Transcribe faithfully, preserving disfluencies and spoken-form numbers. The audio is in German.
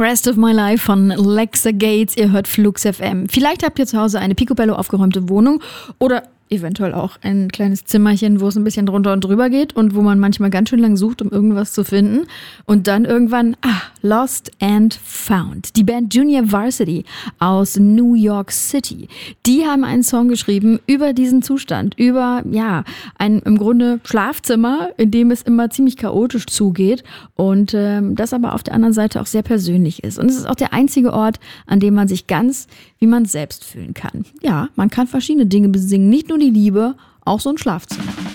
Rest of My Life von Lexa Gates. Ihr hört Flux F M. Vielleicht habt ihr zu Hause eine picobello aufgeräumte Wohnung oder eventuell auch ein kleines Zimmerchen, wo es ein bisschen drunter und drüber geht und wo man manchmal ganz schön lang sucht, um irgendwas zu finden. Und dann irgendwann, ah, Lost and Found. Die Band Junior Varsity aus New York City. Die haben einen Song geschrieben über diesen Zustand, über, ja, ein im Grunde Schlafzimmer, in dem es immer ziemlich chaotisch zugeht und ähm, das aber auf der anderen Seite auch sehr persönlich ist. Und es ist auch der einzige Ort, an dem man sich ganz wie man selbst fühlen kann. Ja, man kann verschiedene Dinge besingen, nicht nur die Liebe, auch so ein Schlafzimmer.